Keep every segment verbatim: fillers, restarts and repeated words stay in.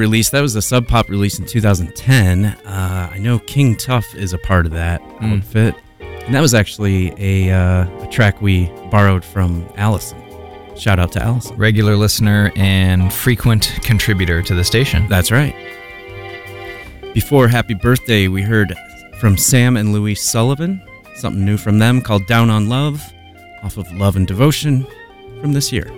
release. That was a Sub Pop release in two thousand ten. Uh, I know King Tuff is a part of that mm. outfit. And that was actually a, uh, a track we borrowed from Allison. Shout out to Allison. Regular listener and frequent contributor to the station. That's right. Before Happy Birthday, we heard from Sam and Louise Sullivan, something new from them called Down on Love, off of Love and Devotion from this year.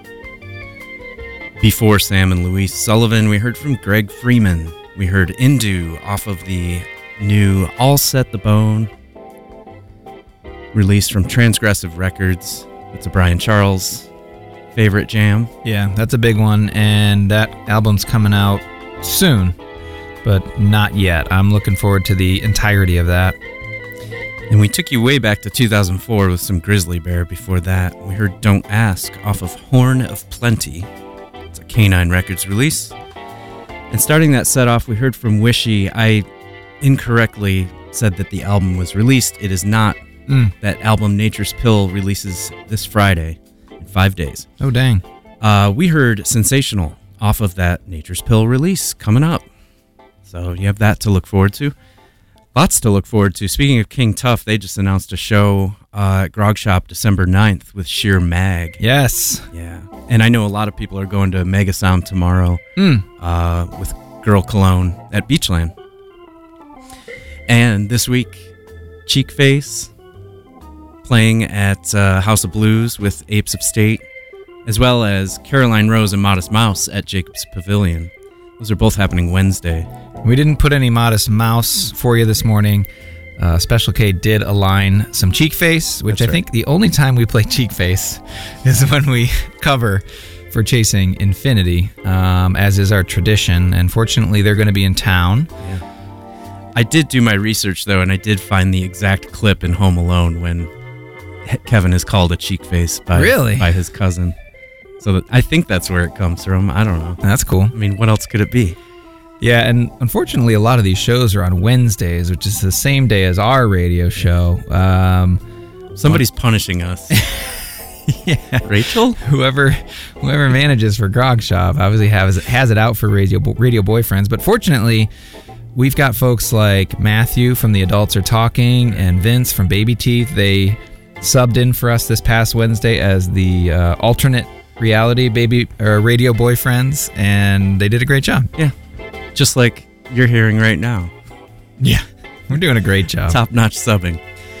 Before Sam and Louise Sullivan, we heard from Greg Freeman. We heard Indu off of the new All Set the Bone, released from Transgressive Records. It's a Brian Charles favorite jam. Yeah, that's a big one, and that album's coming out soon, but not yet. I'm looking forward to the entirety of that. And we took you way back to two thousand four with some Grizzly Bear before that. We heard Don't Ask off of Horn of Plenty. It's a Canine Records release. And starting that set off, we heard from Wishy. I incorrectly said that the album was released. It is not. Mm. That album, Nature's Pill, releases this Friday in five days. Oh, dang. Uh, we heard Sensational off of that Nature's Pill release coming up. So you have that to look forward to. Lots to look forward to. Speaking of King Tuff, they just announced a show uh, at Grog Shop December ninth with Sheer Mag. Yes. Yeah. And I know a lot of people are going to Mega Sound tomorrow mm. uh, with Girl Cologne at Beachland. And this week, Cheek Face playing at uh, House of Blues with Apes of State, as well as Caroline Rose and Modest Mouse at Jacob's Pavilion. Those are both happening Wednesday. We didn't put any Modest Mouse for you this morning. Uh, Special K did align some Cheek Face, which That's I right. think the only time we play Cheek Face is when we cover for Chasing Infinity, um, as is our tradition. And fortunately, they're going to be in town. Yeah. I did do my research, though, and I did find the exact clip in Home Alone when Kevin is called a cheek face by, really? by his cousin. So that, I think that's where it comes from. I don't know. That's cool. I mean, what else could it be? Yeah, and unfortunately, a lot of these shows are on Wednesdays, which is the same day as our radio show. Um, Somebody's what? punishing us. Yeah, Rachel? Whoever whoever manages for Grog Shop obviously has, has it out for radio, radio boyfriends. But fortunately, we've got folks like Matthew from The Adults Are Talking and Vince from Baby Teeth. They subbed in for us this past Wednesday as the uh, alternate reality baby or radio boyfriends, and they did a great job. Yeah, just like you're hearing right now. Yeah, we're doing a great job. Top-notch subbing.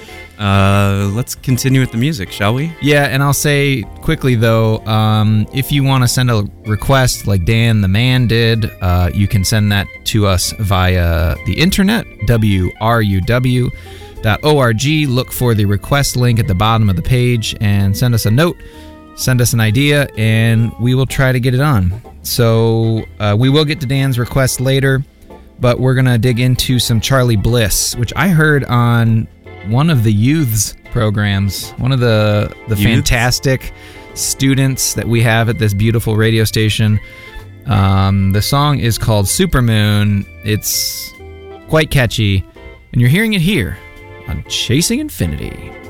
Uh, let's continue with the music, shall we? Yeah, and I'll say quickly, though, um, if you want to send a request like Dan the Man did, uh, you can send that to us via the internet, W R U W dot org. Look for the request link at the bottom of the page and send us a note, send us an idea, and we will try to get it on. So uh, we will get to Dan's request later, but we're going to dig into some Charlie Bliss, which I heard on one of the youth's programs, one of the, the fantastic students that we have at this beautiful radio station. Um, the song is called Supermoon. It's quite catchy, and you're hearing it here on Chasing Infinity.